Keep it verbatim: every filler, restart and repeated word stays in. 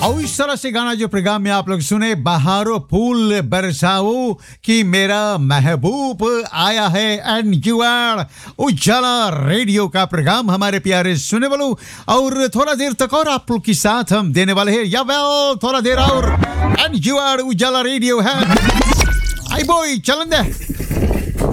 और इस तरह से गाना जो प्रोग्राम में आप लोग सुने, बहारो फूल बरसाओ कि मेरा महबूब आया है, एंड यू आर उजाला रेडियो का प्रोग्राम हमारे प्यारे सुने वालों। और थोड़ा देर तक और आप लोग के साथ हम देने वाले हैं, या वेल थोड़ा देर और, एंड यू आर उजाला रेडियो है। आई बॉय चलन दे।